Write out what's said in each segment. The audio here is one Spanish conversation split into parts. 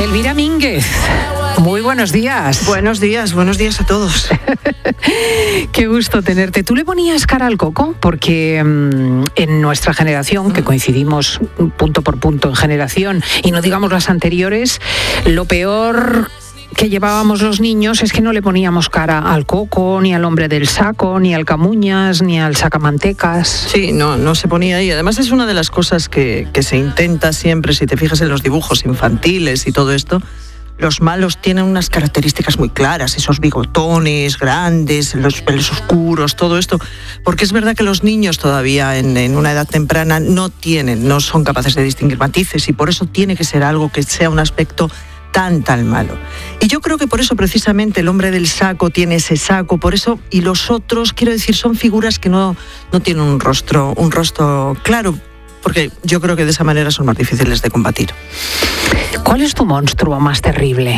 Elvira Mínguez, muy buenos días. Buenos días a todos. Qué gusto tenerte. ¿Tú le ponías cara al coco? Porque en nuestra generación, que coincidimos punto por punto en generación, y no digamos las anteriores, lo peor que llevábamos los niños es que no le poníamos cara al coco, ni al hombre del saco, ni al camuñas, ni al sacamantecas. Sí, no se ponía ahí. Además es una de las cosas que se intenta siempre, si te fijas en los dibujos infantiles y todo esto, los malos tienen unas características muy claras, esos bigotones grandes, los pelos oscuros, todo esto, porque es verdad que los niños todavía en una edad temprana no son capaces de distinguir matices, y por eso tiene que ser algo que sea un aspecto tan malo. Y yo creo que por eso precisamente el hombre del saco tiene ese saco, por eso, y los otros, quiero decir, son figuras que no tienen un rostro claro, porque yo creo que de esa manera son más difíciles de combatir. ¿Cuál es tu monstruo más terrible?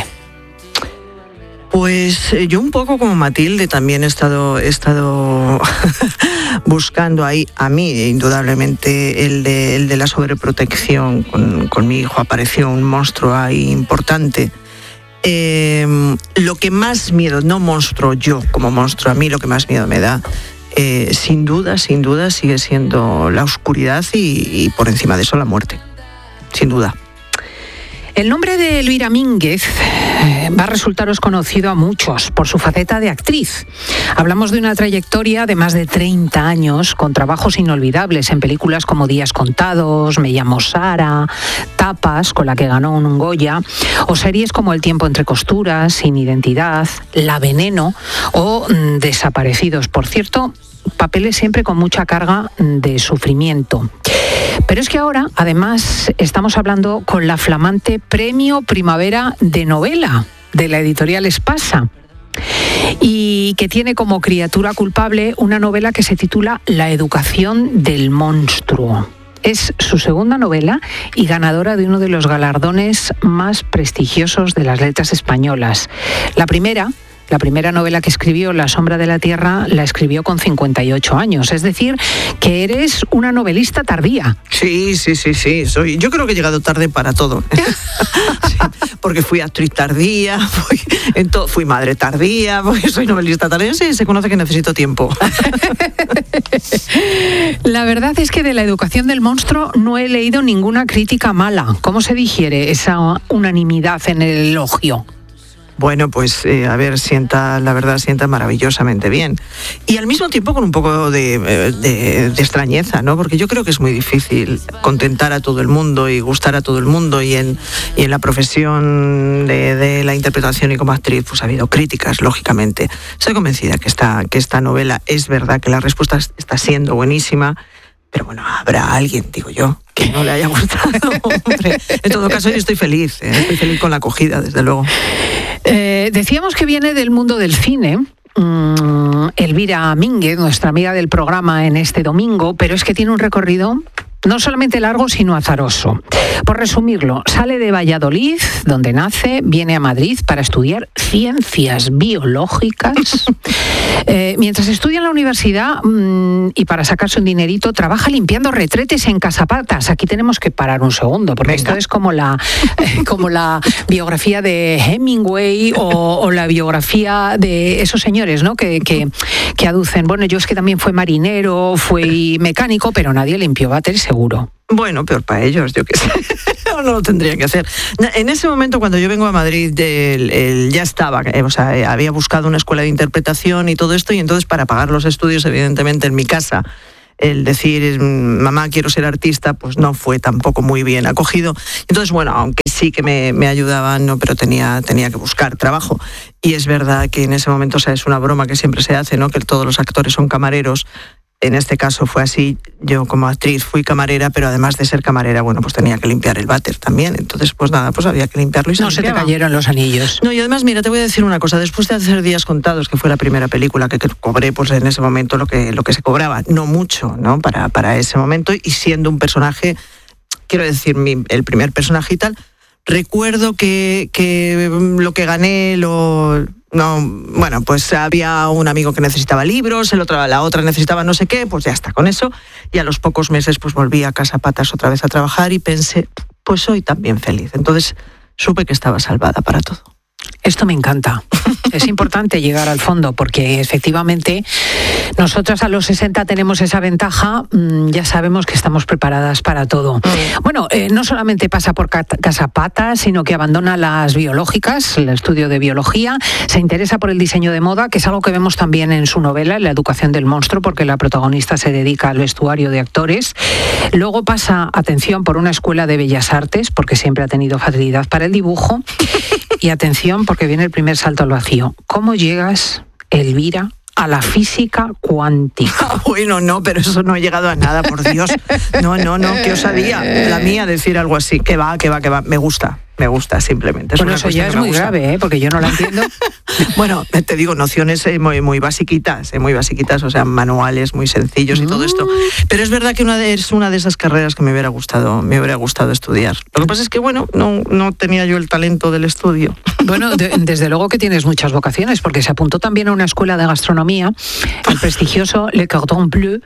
Pues yo un poco como Matilde también he estado buscando ahí. A mí, indudablemente, el de la sobreprotección con mi hijo apareció un monstruo ahí importante. Lo que más miedo, no monstruo yo como monstruo, a mí lo que más miedo me da, sin duda, sigue siendo la oscuridad y por encima de eso la muerte, sin duda. El nombre de Elvira Mínguez va a resultaros conocido a muchos por su faceta de actriz. Hablamos de una trayectoria de más de 30 años con trabajos inolvidables en películas como Días contados, Me llamo Sara, Tapas, con la que ganó un Goya, o series como El tiempo entre costuras, Sin identidad, La veneno o Desaparecidos. Por cierto, papeles siempre con mucha carga de sufrimiento. Pero es que ahora, además, estamos hablando con la flamante Premio Primavera de Novela de la editorial Espasa, y que tiene como criatura culpable una novela que se titula La educación del monstruo. Es su segunda novela y ganadora de uno de los galardones más prestigiosos de las letras españolas. La primera novela que escribió, La sombra de la tierra, la escribió con 58 años. Es decir, que eres una novelista tardía. Sí. Yo creo que he llegado tarde para todo. Sí, porque fui actriz tardía, fui madre tardía, porque soy novelista tardía. Sí, se conoce que necesito tiempo. La verdad es que de La educación del monstruo no he leído ninguna crítica mala. ¿Cómo se digiere esa unanimidad en el elogio? Bueno, pues sienta maravillosamente bien. Y al mismo tiempo con un poco de extrañeza, ¿no? Porque yo creo que es muy difícil contentar a todo el mundo y gustar a todo el mundo. Y en la profesión de la interpretación y como actriz, pues ha habido críticas, lógicamente. Estoy convencida que esta novela, es verdad que la respuesta está siendo buenísima, pero bueno, habrá alguien, digo yo, que no le haya gustado. Hombre, en todo caso, yo estoy feliz con la acogida, desde luego. Decíamos que viene del mundo del cine. Elvira Mínguez, nuestra amiga del programa en este domingo, pero es que tiene un recorrido no solamente largo, sino azaroso. Por resumirlo, sale de Valladolid, donde nace, viene a Madrid para estudiar ciencias biológicas. Mientras estudia en la universidad y para sacarse un dinerito, trabaja limpiando retretes en Casapatas. Aquí tenemos que parar un segundo, porque esto es como la biografía de Hemingway o la biografía de esos señores, ¿no? que aducen, bueno, yo es que también fui marinero, fui mecánico, pero nadie limpió váteres, seguro. Bueno, peor para ellos, yo qué sé. No lo tendrían que hacer. En ese momento, cuando yo vengo a Madrid, él ya estaba, había buscado una escuela de interpretación y todo esto, y entonces para pagar los estudios, evidentemente, en mi casa, el decir, mamá, quiero ser artista, pues no fue tampoco muy bien acogido. Entonces, bueno, aunque sí que me ayudaban, no, pero tenía que buscar trabajo. Y es verdad que en ese momento, es una broma que siempre se hace, ¿no? Que todos los actores son camareros. En este caso fue así. Yo como actriz fui camarera, pero además de ser camarera, bueno, pues tenía que limpiar el váter también. Entonces, pues nada, pues había que limpiarlo y se limpiaba. No se te cayeron los anillos. No, y además, mira, te voy a decir una cosa. Después de hacer Días contados, que fue la primera película que cobré, pues en ese momento lo que se cobraba, no mucho, ¿no? Para ese momento, y siendo un personaje, quiero decir, el primer personaje y tal, recuerdo que lo que gané bueno, pues había un amigo que necesitaba libros, la otra necesitaba no sé qué, pues ya está con eso. Y a los pocos meses pues volví a Casapatas otra vez a trabajar y pensé, pues soy también feliz. Entonces supe que estaba salvada para todo. Esto me encanta. Es importante llegar al fondo porque efectivamente nosotras a los 60 tenemos esa ventaja, ya sabemos que estamos preparadas para todo. Bueno, no solamente pasa por Casapata, sino que abandona las biológicas, el estudio de biología, se interesa por el diseño de moda, que es algo que vemos también en su novela, La educación del monstruo, porque la protagonista se dedica al vestuario de actores. Luego pasa, atención, por una escuela de bellas artes, porque siempre ha tenido facilidad para el dibujo. Y atención, porque viene el primer salto al vacío. ¿Cómo llegas, Elvira, a la física cuántica? Bueno, no, pero eso no he llegado a nada, por Dios. No, qué osadía la mía decir algo así. Que va. Me gusta simplemente. Bueno, eso ya es muy grave, porque yo no la entiendo. Bueno, te digo, nociones muy basiquitas, o sea, manuales muy sencillos y todo esto. Pero es verdad que es una de esas carreras que me hubiera gustado estudiar. Lo que pasa es que, bueno, no tenía yo el talento del estudio. Bueno, desde luego que tienes muchas vocaciones, porque se apuntó también a una escuela de gastronomía, el prestigioso Le Cordon Bleu,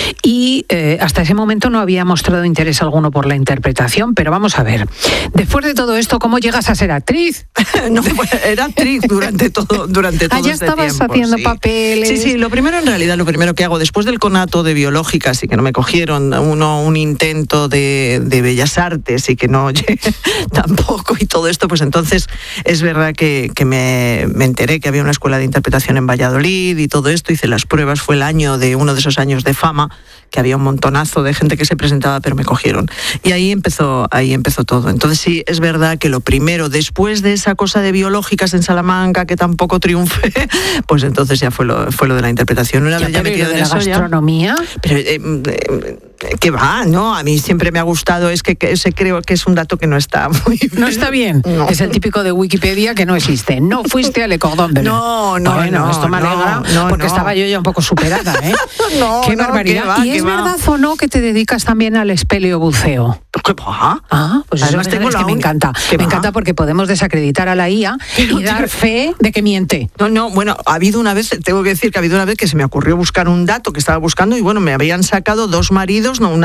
y hasta ese momento no había mostrado interés alguno por la interpretación, pero vamos a ver, después de todo esto, ¿cómo llegas a ser actriz? No, era actriz durante todo ya este estabas tiempo, haciendo sí. papeles. Sí, lo primero que hago, después del conato de biológicas y que no me cogieron, un intento de bellas artes y que no tampoco y todo esto, pues entonces es verdad que me enteré que había una escuela de interpretación en Valladolid y todo esto, hice las pruebas, fue uno de esos años de fama, que había un montonazo de gente que se presentaba, pero me cogieron. Y ahí empezó todo. Entonces sí, es verdad que lo primero, después de esa cosa de biológicas en Salamanca, que tampoco triunfé, pues entonces ya fue lo de la interpretación. Una vez ya metida en eso, gastronomía. Pero que va, ¿no? A mí siempre me ha gustado, creo que es un dato que no está muy bien. ¿No está bien? No. Es el típico de Wikipedia que no existe. No fuiste a Le Cordon Bleu. No. Esto me alegra porque estaba yo ya un poco superada, ¿eh? Qué barbaridad. ¿Y es verdad o no que te dedicas también al espeleobuceo? ¿Qué va? Pues además eso es que me encanta. Me encanta porque podemos desacreditar a la IA y dar fe de que miente. No, bueno, tengo que decir que ha habido una vez que se me ocurrió buscar un dato que estaba buscando y bueno, me habían sacado 2 maridos, un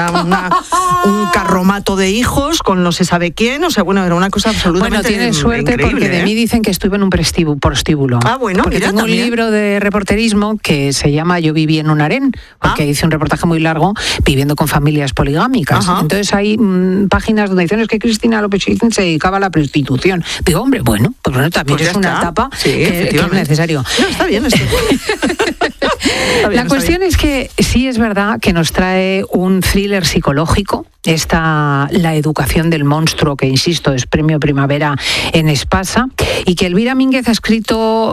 carromato de hijos con no se sabe quién, o sea, bueno, era una cosa absolutamente increíble. Bueno, tienes suerte porque de mí dicen que estuve en un prostíbulo. Bueno, porque mira, tengo un libro de reporterismo que se llama Yo viví en un harén, porque hice un reportaje muy largo viviendo con familias poligámicas. Entonces hay páginas donde dicen que Cristina López se dedicaba a la prostitución. Digo, hombre, bueno, también es una etapa que es necesario. No, está bien esto. La cuestión es que sí es verdad que nos trae un thriller psicológico, La educación del monstruo, que insisto, es premio Primavera en Espasa, y que Elvira Mínguez ha escrito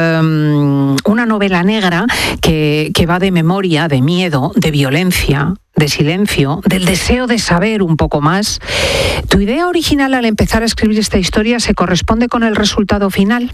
una novela negra que va de memoria, de miedo, de violencia, de silencio, del deseo de saber un poco más. ¿Tu idea original al empezar a escribir esta historia se corresponde con el resultado final?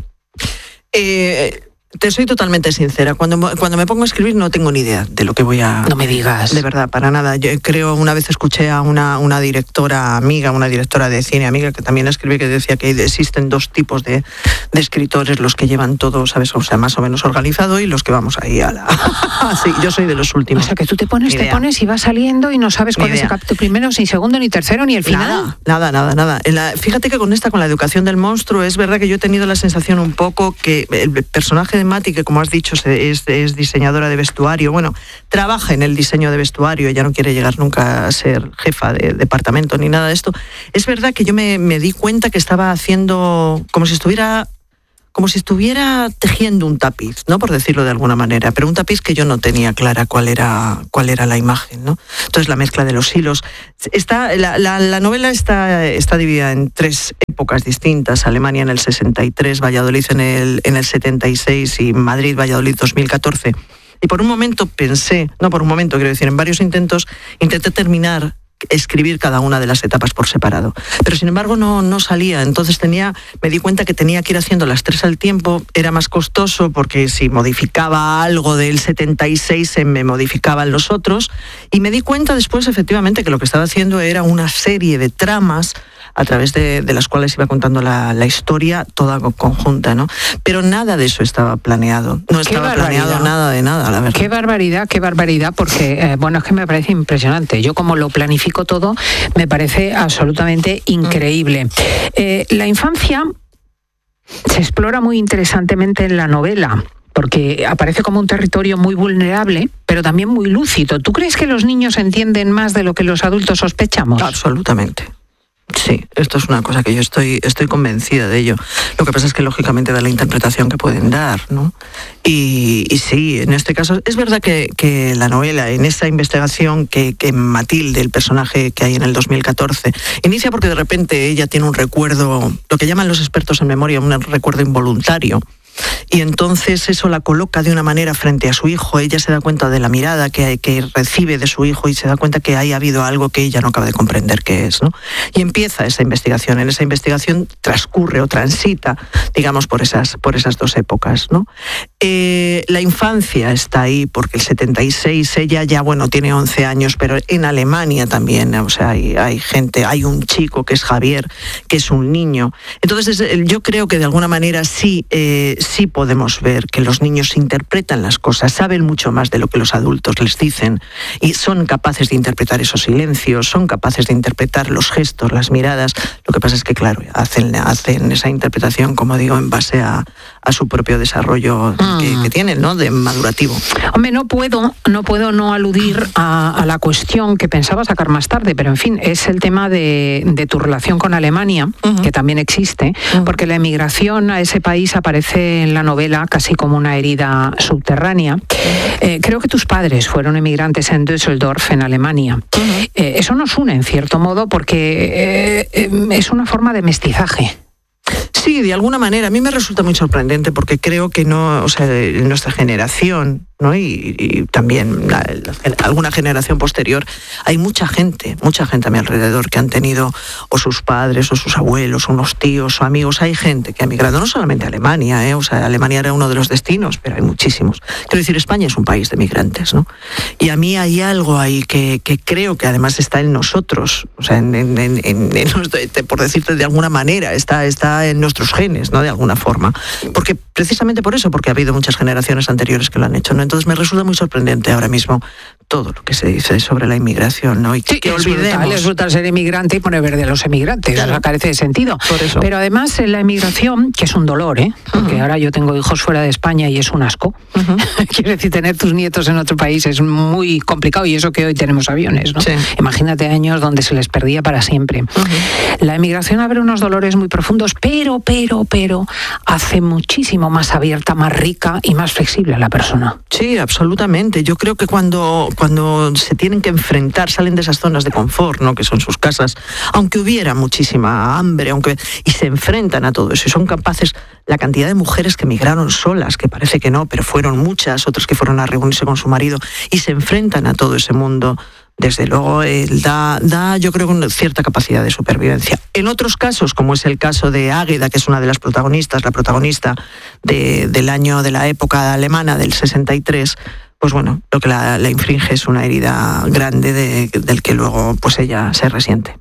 Te soy totalmente sincera. Cuando me pongo a escribir no tengo ni idea de lo que voy a... No me digas. De verdad, para nada. Yo creo, una vez escuché a una directora amiga, una directora de cine amiga, que también escribe, que decía que existen 2 tipos de escritores, los que llevan todo, ¿sabes? O sea, más o menos organizado, y los que vamos ahí a la... Sí, yo soy de los últimos. O sea, que tú te pones y vas saliendo y no sabes cuál es el capítulo primero, ni segundo, ni tercero, ni el final. Nada. Fíjate que con la educación del monstruo, es verdad que yo he tenido la sensación un poco que el personaje de Mati, que como has dicho es diseñadora de vestuario, bueno, trabaja en el diseño de vestuario, ella no quiere llegar nunca a ser jefa de departamento ni nada de esto. Es verdad que yo me di cuenta que estaba haciendo como si estuviera tejiendo un tapiz, ¿no? Por decirlo de alguna manera, pero un tapiz que yo no tenía clara cuál era la imagen, ¿no? Entonces la mezcla de los hilos. La novela está dividida en 3 épocas distintas: Alemania en el 63, Valladolid en el 76 y Madrid, Valladolid 2014. Y por un momento en varios intentos, intenté escribir cada una de las etapas por separado. Pero sin embargo no salía. Entonces me di cuenta que tenía que ir haciendo las 3 al tiempo. Era más costoso porque si modificaba algo del 76 se me modificaban los otros. Y me di cuenta después, efectivamente, que lo que estaba haciendo era una serie de tramas a través de las cuales iba contando la historia toda conjunta, ¿no? Pero nada de eso estaba planeado. No estaba planeado nada de nada, la verdad. Qué barbaridad, porque, es que me parece impresionante. Yo como lo planifico todo, me parece absolutamente increíble. La infancia se explora muy interesantemente en la novela, porque aparece como un territorio muy vulnerable, pero también muy lúcido. ¿Tú crees que los niños entienden más de lo que los adultos sospechamos? Absolutamente. Sí, esto es una cosa que yo estoy convencida de ello. Lo que pasa es que lógicamente da la interpretación que pueden dar, ¿no? Y sí, en este caso es verdad que la novela, en esa investigación que Matilde, el personaje que hay en el 2014, inicia porque de repente ella tiene un recuerdo, lo que llaman los expertos en memoria, un recuerdo involuntario. Y entonces eso la coloca de una manera frente a su hijo. Ella se da cuenta de la mirada que recibe de su hijo y se da cuenta que ha habido algo que ella no acaba de comprender qué es, ¿no? Y empieza esa investigación. En esa investigación transcurre o transita, digamos, por esas dos épocas, ¿no? La infancia está ahí porque el 76 ella ya, tiene 11 años, pero en Alemania también, o sea, hay gente, hay un chico que es Javier, que es un niño. Entonces yo creo que de alguna manera sí podemos ver que los niños interpretan las cosas, saben mucho más de lo que los adultos les dicen y son capaces de interpretar esos silencios, son capaces de interpretar los gestos, las miradas. Lo que pasa es que, claro, hacen esa interpretación, como digo, en base a su propio desarrollo que tienen, ¿no? De madurativo. Hombre, no puedo no aludir a la cuestión que pensaba sacar más tarde, pero en fin, es el tema de tu relación con Alemania, que también existe, porque la emigración a ese país aparece en la novela casi como una herida subterránea. Creo que tus padres fueron emigrantes en Düsseldorf, en Alemania. Eso nos une, en cierto modo, porque es una forma de mestizaje. Sí, de alguna manera. A mí me resulta muy sorprendente porque creo que no, o sea, nuestra generación, ¿no? Y también alguna generación posterior, hay mucha gente a mi alrededor que han tenido o sus padres o sus abuelos, unos tíos o amigos. Hay gente que ha emigrado, no solamente a Alemania, o sea, Alemania era uno de los destinos, pero hay muchísimos. Quiero decir, España es un país de migrantes, ¿no? Y a mí hay algo ahí que creo que además está en nosotros, o sea, por decirte de alguna manera, está en nuestros genes, ¿no? De alguna forma. Porque precisamente por eso, porque ha habido muchas generaciones anteriores que lo han hecho, ¿no? Entonces me resulta muy sorprendente ahora mismo todo lo que se dice sobre la inmigración, ¿no? Y sí, que olvidemos. Es brutal ser inmigrante y poner verde a los emigrantes, claro. O sea, carece de sentido. Por eso. Pero además la emigración, que es un dolor, porque ahora yo tengo hijos fuera de España y es un asco. Quiero decir, tener tus nietos en otro país es muy complicado y eso que hoy tenemos aviones, ¿no? Sí. Imagínate años donde se les perdía para siempre. La emigración abre unos dolores muy profundos, pero hace muchísimo más abierta, más rica y más flexible a la persona. Sí, absolutamente. Yo creo que cuando se tienen que enfrentar, salen de esas zonas de confort, ¿no? Que son sus casas, aunque hubiera muchísima hambre, y se enfrentan a todo eso, y son capaces, la cantidad de mujeres que emigraron solas, que parece que no, pero fueron muchas, otras que fueron a reunirse con su marido, y se enfrentan a todo ese mundo. Desde luego, da yo creo una cierta capacidad de supervivencia. En otros casos, como es el caso de Águeda, que es una de las protagonistas, la protagonista de la época alemana del 63, pues bueno, lo que la infringe es una herida grande del que luego pues ella se resiente.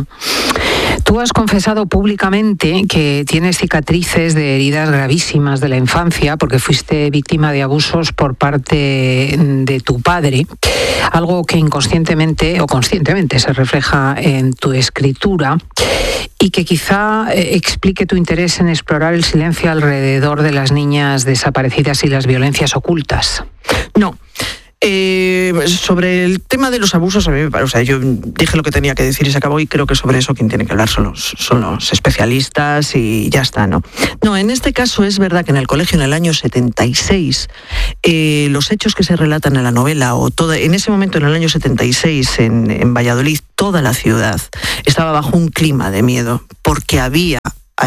Tú has confesado públicamente que tienes cicatrices de heridas gravísimas de la infancia porque fuiste víctima de abusos por parte de tu padre, algo que inconscientemente o conscientemente se refleja en tu escritura y que quizá explique tu interés en explorar el silencio alrededor de las niñas desaparecidas y las violencias ocultas. No. Sobre el tema de los abusos, a mí me parece, o sea, yo dije lo que tenía que decir y se acabó, y creo que sobre eso quien tiene que hablar son los especialistas y ya está, ¿no? No, en este caso es verdad que en el colegio en el año 76 los hechos que se relatan en la novela, en ese momento en el año 76 en Valladolid, toda la ciudad estaba bajo un clima de miedo porque había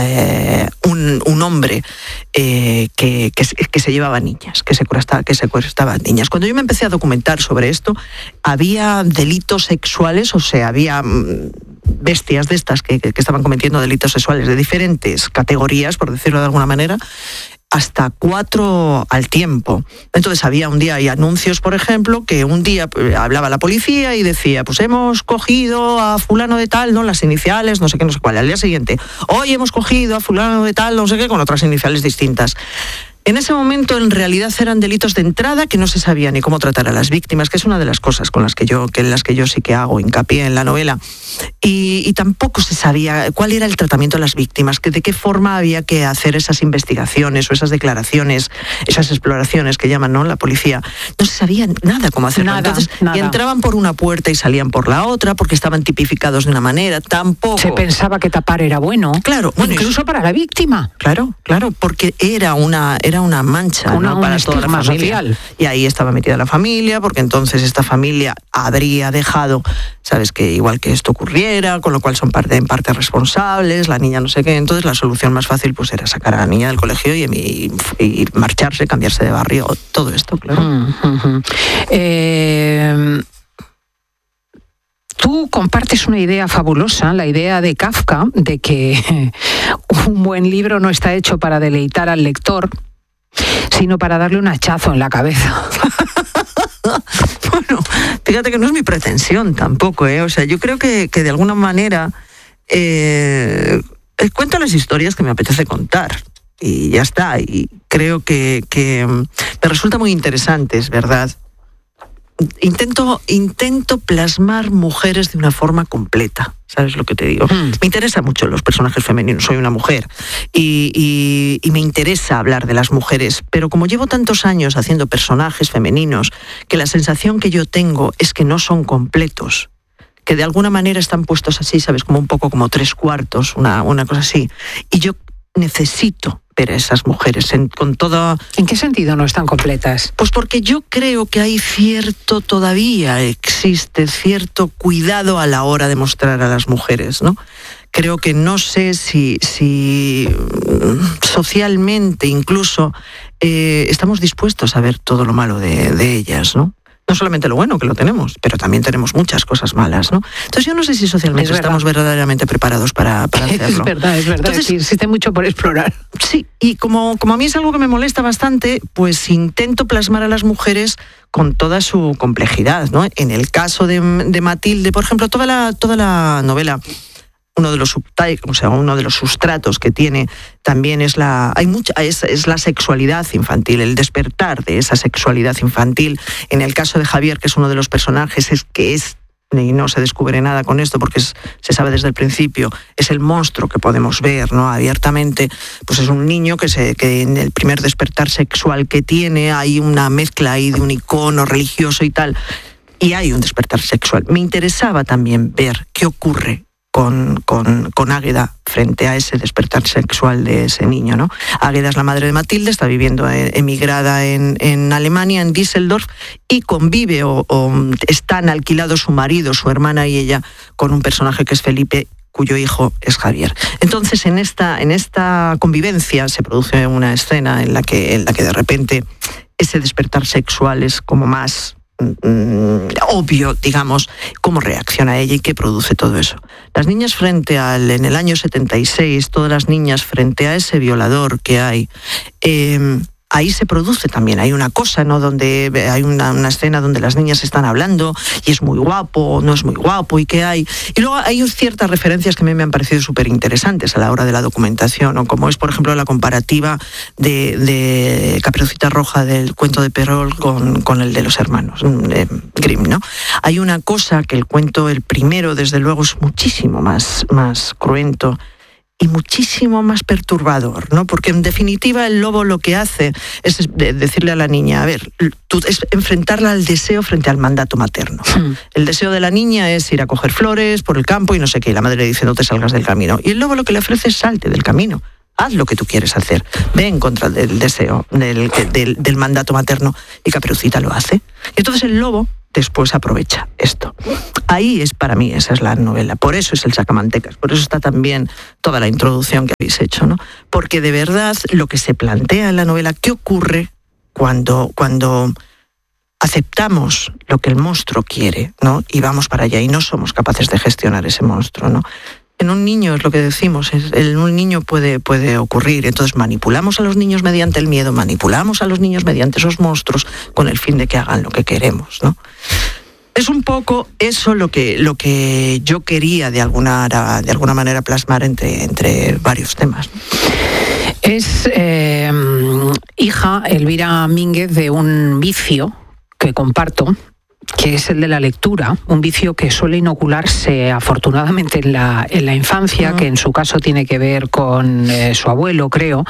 un hombre que se llevaba niñas, que secuestraba niñas. Cuando yo me empecé a documentar sobre esto, había delitos sexuales, o sea, había bestias de estas que estaban cometiendo delitos sexuales de diferentes categorías, por decirlo de alguna manera, hasta 4 al tiempo. Entonces había un día, hay anuncios, por ejemplo, que un día hablaba la policía y decía, pues hemos cogido a fulano de tal, ¿no? Las iniciales, no sé qué, no sé cuál. Al día siguiente, hoy hemos cogido a fulano de tal, no sé qué, con otras iniciales distintas. En ese momento, en realidad, eran delitos de entrada que no se sabía ni cómo tratar a las víctimas, que es una de las cosas con las que yo sí que hago hincapié en la novela. Y tampoco se sabía cuál era el tratamiento de las víctimas, de qué forma había que hacer esas investigaciones o esas declaraciones, esas exploraciones que llaman, ¿no?, la policía. No se sabía nada cómo hacerlo. Entonces, y entraban por una puerta y salían por la otra, porque estaban tipificados de una manera. Tampoco se pensaba que tapar era bueno. Claro, bueno, incluso para la víctima. Claro, porque era una mancha, ¿no?, para toda la familia. Social. Y ahí estaba metida la familia, porque entonces esta familia habría dejado, sabes, que igual que esto ocurriera, con lo cual son en parte responsables, la niña no sé qué. Entonces la solución más fácil pues era sacar a la niña del colegio y marcharse, cambiarse de barrio, todo esto, claro. Tú compartes una idea fabulosa, la idea de Kafka, de que un buen libro no está hecho para deleitar al lector, sino para darle un hachazo en la cabeza. Bueno, fíjate que no es mi pretensión tampoco, ¿eh? O sea, yo creo que de alguna manera cuento las historias que me apetece contar y ya está. Y creo que me resulta muy interesante, es verdad. Intento plasmar mujeres de una forma completa, ¿sabes lo que te digo? Me interesan mucho los personajes femeninos, soy una mujer y me interesa hablar de las mujeres, pero como llevo tantos años haciendo personajes femeninos, que la sensación que yo tengo es que no son completos, que de alguna manera están puestos así, ¿sabes? Como un poco como 3/4, una cosa así. Y yo necesito ver a esas mujeres con todo... ¿En qué sentido no están completas? Pues porque yo creo que hay todavía existe cierto cuidado a la hora de mostrar a las mujeres, ¿no? Creo que no sé si socialmente incluso estamos dispuestos a ver todo lo malo de ellas, ¿no? No solamente lo bueno, que lo tenemos, pero también tenemos muchas cosas malas, ¿no? Entonces yo no sé si socialmente estamos verdaderamente preparados para hacerlo. Es verdad. Entonces, sí, existe mucho por explorar. Sí, y como a mí es algo que me molesta bastante, pues intento plasmar a las mujeres con toda su complejidad, ¿no? En el caso de Matilde, por ejemplo, toda la novela, uno de los sustratos que tiene también es la sexualidad infantil, el despertar de esa sexualidad infantil. En el caso de Javier, que es uno de los personajes, y no se descubre nada con esto porque se sabe desde el principio, es el monstruo que podemos ver, ¿no?, abiertamente. Pues es un niño que en el primer despertar sexual que tiene hay una mezcla ahí de un icono religioso y tal, y hay un despertar sexual. Me interesaba también ver qué ocurre con Águeda frente a ese despertar sexual de ese niño, ¿no? Águeda es la madre de Matilde, está viviendo emigrada en Alemania, en Düsseldorf, y convive o están alquilados su marido, su hermana y ella con un personaje que es Felipe, cuyo hijo es Javier. Entonces, en esta convivencia se produce una escena en la que de repente ese despertar sexual es como más obvio, digamos, cómo reacciona ella y qué produce todo eso. Las niñas en el año 76, todas las niñas frente a ese violador que hay, ahí se produce también, hay una cosa, ¿no?, donde hay una escena donde las niñas están hablando y es muy guapo, no es muy guapo, y qué hay. Y luego hay ciertas referencias que a mí me han parecido súper interesantes a la hora de la documentación, ¿no?, como es, por ejemplo, la comparativa de Caperucita Roja del cuento de Perrault con el de los hermanos Grimm, ¿no? Hay una cosa que el cuento, el primero, desde luego, es muchísimo más cruento y muchísimo más perturbador, ¿no? Porque en definitiva el lobo lo que hace es decirle a la niña, a ver, es enfrentarla al deseo frente al mandato materno. El deseo de la niña es ir a coger flores por el campo y no sé qué, y la madre le dice, no te salgas del camino. Y el lobo lo que le ofrece es salte del camino, haz lo que tú quieres hacer, ve en contra del deseo, del mandato materno, y Caperucita lo hace. Y entonces el lobo después aprovecha esto. Ahí para mí, esa es la novela. Por eso es el sacamantecas, por eso está también toda la introducción que habéis hecho, ¿no? Porque de verdad lo que se plantea en la novela, ¿qué ocurre cuando aceptamos lo que el monstruo quiere, ¿no?, y vamos para allá y no somos capaces de gestionar ese monstruo, ¿no? En un niño es lo que decimos, en un niño puede ocurrir. Entonces manipulamos a los niños mediante el miedo, manipulamos a los niños mediante esos monstruos con el fin de que hagan lo que queremos, ¿no? Es un poco eso lo que yo quería de alguna manera plasmar entre varios temas, ¿no? Es hija, Elvira Mínguez, de un vicio que comparto, que es el de la lectura, un vicio que suele inocularse afortunadamente en la infancia, que en su caso tiene que ver con su abuelo, creo.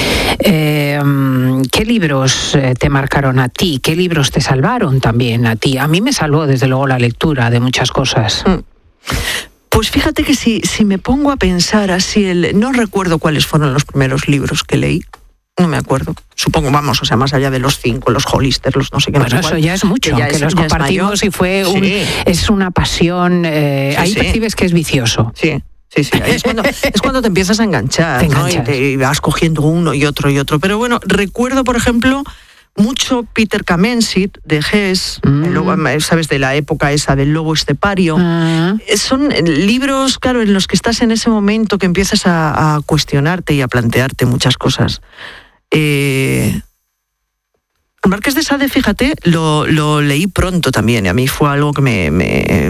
¿Qué libros te marcaron a ti? ¿Qué libros te salvaron también a ti? A mí me salvó, desde luego, la lectura de muchas cosas. Pues fíjate que si me pongo a pensar así, no recuerdo cuáles fueron los primeros libros que leí. No me acuerdo. Supongo, vamos, o sea, más allá de los 5, los Hollister, los no sé qué. Bueno, eso ya es mucho, que los compartimos y es una pasión. Ahí percibes que es vicioso. Sí. Es cuando te empiezas a enganchar, ¿no? Y te vas cogiendo uno y otro. Pero bueno, recuerdo, por ejemplo, mucho Peter Kamensit de Hess, ¿sabes? De la época esa del lobo estepario. Son libros, claro, en los que estás en ese momento que empiezas a cuestionarte y a plantearte muchas cosas. Marqués de Sade, fíjate, lo leí pronto también, y a mí fue algo que me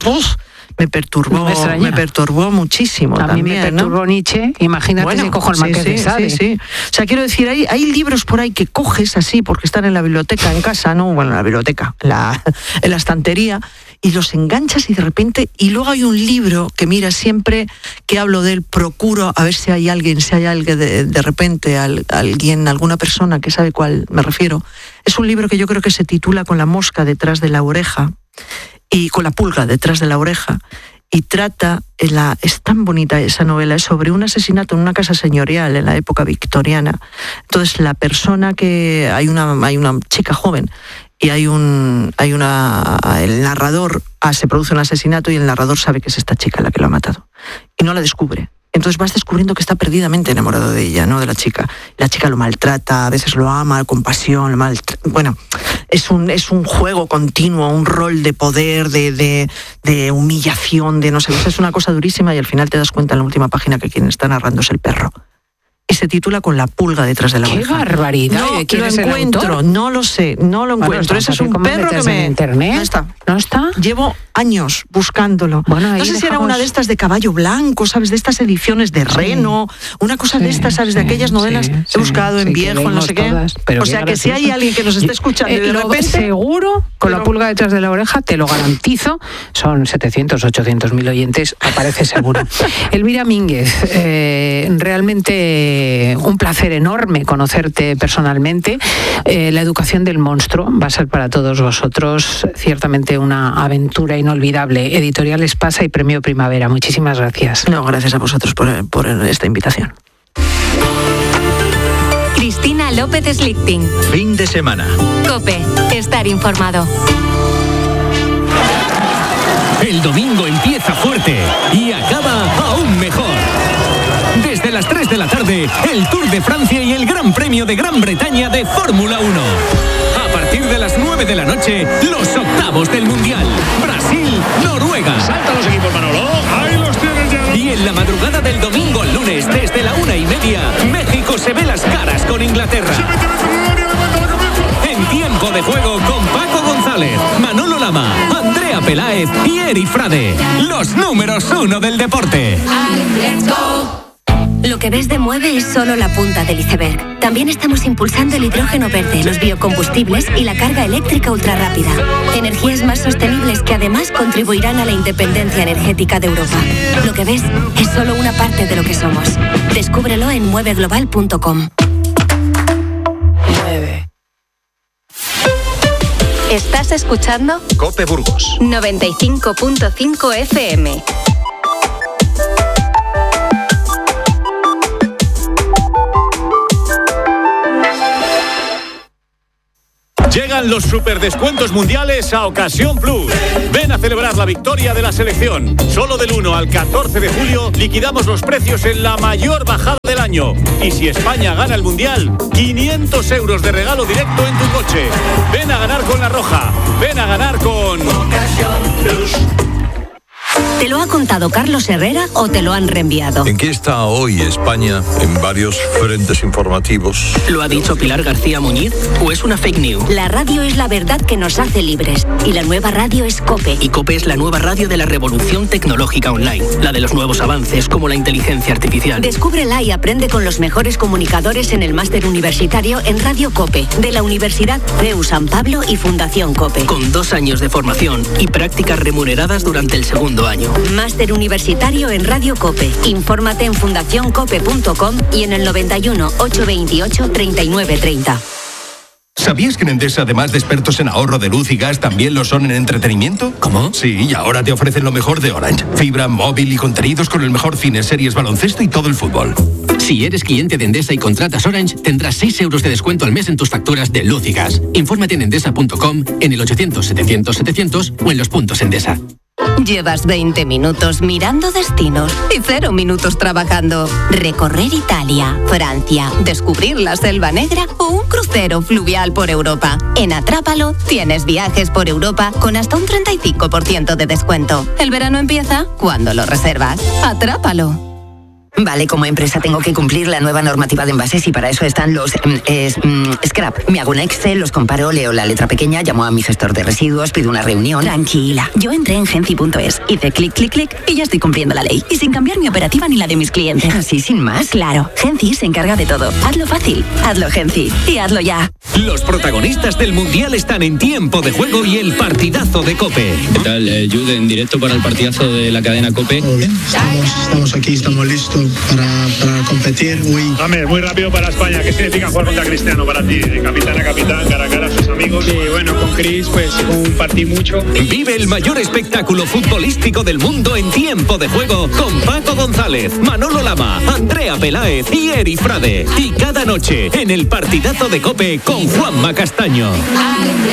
perturbó muchísimo. A mí me perturbó, ¿no? Nietzsche, imagínate si cojo el Marqués de Sade. Sí. O sea, quiero decir, hay libros por ahí que coges así porque están en la biblioteca en casa, ¿no? Bueno, en la biblioteca, en la estantería, y los enganchas y de repente, y luego hay un libro que mira, siempre que hablo de él, procuro a ver si hay alguien de repente, alguna persona que sabe cuál me refiero. Es un libro que yo creo que se titula Con la mosca detrás de la oreja, y con la pulga detrás de la oreja, y trata, es tan bonita esa novela, es sobre un asesinato en una casa señorial en la época victoriana. Entonces la persona hay una chica joven, y el narrador, se produce un asesinato y el narrador sabe que es esta chica la que lo ha matado, y no la descubre. Entonces vas descubriendo que está perdidamente enamorado de ella, ¿no? De la chica. La chica lo maltrata, a veces lo ama con pasión, bueno, es un juego continuo, un rol de poder, de humillación, de no sé, es una cosa durísima, y al final te das cuenta en la última página que quien está narrando es el perro. Y se titula Con la pulga detrás de la oreja. ¡Qué barbaridad! No lo encuentro, no lo sé, no lo encuentro. Ese es un perro que en internet. ¿No está? Llevo años buscándolo. Bueno, no sé si era una de estas de caballo blanco, ¿sabes? De estas ediciones de Reno, una cosa de estas, ¿sabes? De aquellas novelas. He buscado en viejo, en no sé qué. O sea, que si hay alguien que nos esté escuchando y de repente... Seguro, con la pulga detrás de la oreja, te lo garantizo, son 700, 800.000 oyentes, aparece seguro. Elvira Mínguez, realmente un placer enorme conocerte personalmente. La educación del monstruo va a ser para todos vosotros ciertamente una aventura inolvidable. Editorial Espasa y Premio Primavera. Muchísimas gracias. No, gracias a vosotros por esta invitación. Cristina López Slichting. Fin de semana. COPE. Estar informado. El domingo empieza fuerte y acaba aún mejor. Desde las 3 de la tarde, el Tour de Francia y el Gran Premio de Gran Bretaña de Fórmula 1. A partir de las 9 de la noche, los octavos del Mundial. Brasil, Noruega. Saltan los equipos, Manolo. Ahí los tienes ya. Y en la madrugada del domingo al lunes, desde la 1:30, México se ve las caras con Inglaterra. En tiempo de juego con Paco González, Manolo Lama, Andrea Peláez y Eri Frade. Los números 1 del deporte. Lo que ves de Mueve es solo la punta del iceberg. También estamos impulsando el hidrógeno verde, los biocombustibles y la carga eléctrica ultrarrápida. Energías más sostenibles que además contribuirán a la independencia energética de Europa. Lo que ves es solo una parte de lo que somos. Descúbrelo en mueveglobal.com. ¿Estás escuchando? COPE Burgos 95.5 FM. Llegan los superdescuentos mundiales a Ocasión Plus. Ven a celebrar la victoria de la selección. Solo del 1 al 14 de julio liquidamos los precios en la mayor bajada del año. Y si España gana el mundial, 500 euros de regalo directo en tu coche. Ven a ganar con La Roja. Ven a ganar con Ocasión Plus. ¿Te lo ha contado Carlos Herrera o te lo han reenviado? ¿En qué está hoy España en varios frentes informativos? ¿Lo ha dicho Pilar García Muñiz o es una fake news? La radio es la verdad que nos hace libres y la nueva radio es COPE. Y COPE es la nueva radio de la revolución tecnológica online, la de los nuevos avances como la inteligencia artificial. Descúbrela y aprende con los mejores comunicadores en el máster universitario en Radio COPE de la Universidad CEU San Pablo y Fundación COPE. Con 2 años de formación y prácticas remuneradas durante el segundo año. Máster universitario en Radio COPE. Infórmate en fundacioncope.com y en el 91 828 3930. ¿Sabías que en Endesa, además de expertos en ahorro de luz y gas, también lo son en entretenimiento? ¿Cómo? Sí, y ahora te ofrecen lo mejor de Orange. Fibra, móvil y contenidos con el mejor cine, series, baloncesto y todo el fútbol. Si eres cliente de Endesa y contratas Orange, tendrás 6 euros de descuento al mes en tus facturas de luz y gas. Infórmate en endesa.com, en el 800-700-700 o en los puntos Endesa. Llevas 20 minutos mirando destinos y 0 minutos trabajando. Recorrer Italia, Francia, descubrir la Selva Negra o un crucero fluvial por Europa. En Atrápalo tienes viajes por Europa con hasta un 35% de descuento. El verano empieza cuando lo reservas. Atrápalo. Vale, como empresa tengo que cumplir la nueva normativa de envases y para eso están los scrap. Me hago un Excel, los comparo, leo la letra pequeña, llamo a mi gestor de residuos, pido una reunión. Tranquila, yo entré en Genci.es, hice clic, clic, clic y ya estoy cumpliendo la ley. Y sin cambiar mi operativa ni la de mis clientes. ¿Así sin más? Claro, Genci se encarga de todo. Hazlo fácil, hazlo Genci y hazlo ya. Los protagonistas del Mundial están en Tiempo de Juego y el partidazo de COPE. ¿Qué tal, Jude, en directo para el partidazo de la cadena COPE? Todo bien, estamos aquí, estamos listos para competir. Muy rápido para España. ¿Qué significa jugar contra Cristiano para ti? De capitán a capitán, cara a cara a sus amigos. Y bueno, con Cris pues compartí mucho. Vive el mayor espectáculo futbolístico del mundo en Tiempo de Juego con Paco González, Manolo Lama, Andrea Peláez y Eri Frade. Y cada noche en el partidazo de COPE con Juanma Castaño.